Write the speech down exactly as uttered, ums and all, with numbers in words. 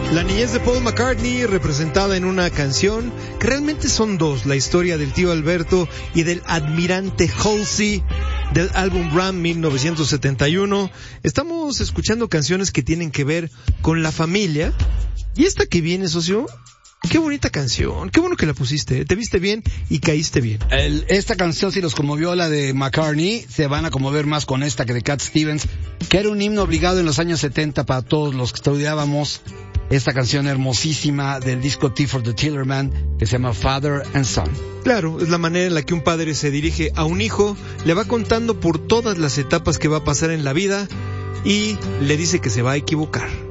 La niñez de Paul McCartney representada en una canción que realmente son dos, la historia del tío Alberto y del admirante Halsey del álbum Ram mil novecientos setenta y uno. Estamos escuchando canciones que tienen que ver con la familia. Y esta que viene, socio, qué bonita canción, qué bueno que la pusiste, te viste bien y caíste bien. El, esta canción, si los conmovió la de McCartney, se van a conmover más con esta que de Cat Stevens, que era un himno obligado en los años setenta para todos los que estudiábamos esta canción hermosísima del disco Tea for the Tillerman, que se llama Father and Son. Claro, es la manera en la que un padre se dirige a un hijo, le va contando por todas las etapas que va a pasar en la vida y le dice que se va a equivocar.